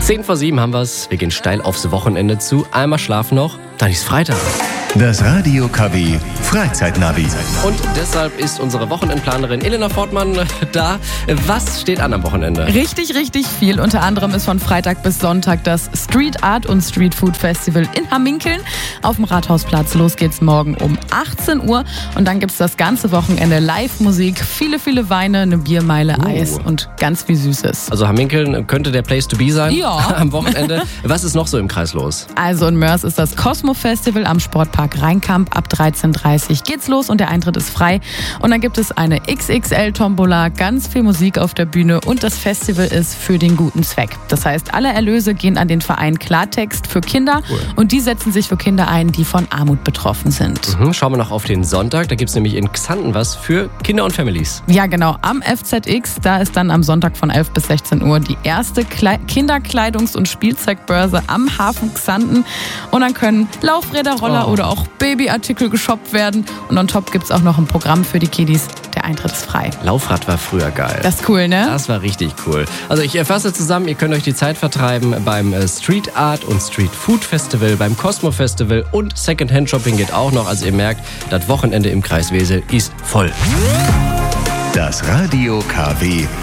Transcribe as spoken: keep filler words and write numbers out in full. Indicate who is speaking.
Speaker 1: Zehn vor sieben haben wir's. Wir gehen steil aufs Wochenende zu. Einmal Schlaf noch, dann ist Freitag.
Speaker 2: Das Radio K W Freizeitnavi.
Speaker 1: Und deshalb ist unsere Wochenendplanerin Elena Fortmann da. Was steht an am Wochenende?
Speaker 3: Richtig, richtig viel. Unter anderem ist von Freitag bis Sonntag das Street Art und Street Food Festival in Hamminkeln auf dem Rathausplatz. Los geht's morgen um achtzehn Uhr. Und dann gibt's das ganze Wochenende Live-Musik, viele, viele Weine, eine Biermeile,
Speaker 1: Uh.
Speaker 3: Eis und ganz viel Süßes.
Speaker 1: Also Hamminkeln könnte der Place to be sein.
Speaker 3: Ja.
Speaker 1: Am Wochenende. Was ist noch so im Kreis los?
Speaker 3: Also in Mörs ist das Cosmo Festival am Sportpark Rheinkamp. Ab dreizehn Uhr dreißig geht's los und der Eintritt ist frei. Und dann gibt es eine X X L-Tombola, ganz viel Musik auf der Bühne und das Festival ist für den guten Zweck. Das heißt, alle Erlöse gehen an den Verein Klartext für Kinder.
Speaker 1: Cool.
Speaker 3: Und die setzen sich für Kinder ein, die von Armut betroffen sind.
Speaker 1: Mhm, schauen wir noch auf den Sonntag. Da gibt's nämlich in Xanten was für Kinder und Families.
Speaker 3: Ja, genau. Am F Z X, da ist dann am Sonntag von elf bis sechzehn Uhr die erste Kle- Kinderkleidungs- und Spielzeugbörse am Hafen Xanten. Und dann können Laufräder, Roller
Speaker 1: Oh.
Speaker 3: oder auch Babyartikel geshoppt werden. Und on top gibt's auch noch ein Programm für die Kiddies. Der Eintritt ist frei.
Speaker 1: Laufrad war früher geil.
Speaker 3: Das ist cool, ne?
Speaker 1: Das war richtig cool. Also ich fasse zusammen, ihr könnt euch die Zeit vertreiben beim äh, Street Art und Street Food Festival, beim Cosmo Festival und Secondhand Shopping geht auch noch. Also ihr merkt, das Wochenende im Kreis Wesel ist voll.
Speaker 2: Das Radio K W